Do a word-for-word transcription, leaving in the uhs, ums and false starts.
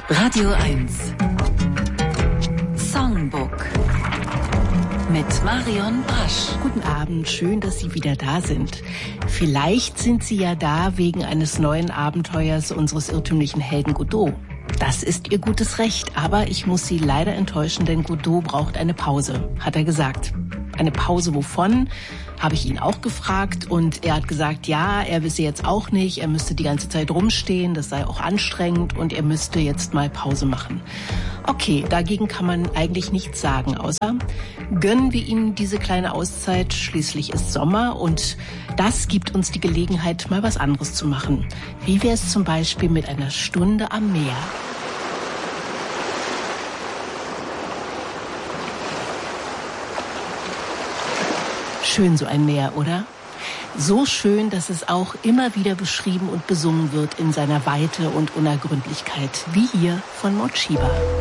Radio eins Songbook mit Marion Brasch. Guten Abend, schön, dass Sie wieder da sind. Vielleicht sind Sie ja da wegen eines neuen Abenteuers unseres irrtümlichen Helden Godot. Das ist Ihr gutes Recht, aber ich muss Sie leider enttäuschen, denn Godot braucht eine Pause, hat er gesagt. Eine Pause wovon, habe ich ihn auch gefragt, und er hat gesagt, ja, er wisse jetzt auch nicht, er müsste die ganze Zeit rumstehen, das sei auch anstrengend und er müsste jetzt mal Pause machen. Okay, dagegen kann man eigentlich nichts sagen, außer gönnen wir ihm diese kleine Auszeit, schließlich ist Sommer und das gibt uns die Gelegenheit, mal was anderes zu machen. Wie wäre es zum Beispiel mit einer Stunde am Meer? Schön so ein Meer, oder? So schön, dass es auch immer wieder beschrieben und besungen wird in seiner Weite und Unergründlichkeit, wie hier von Mount Chiba.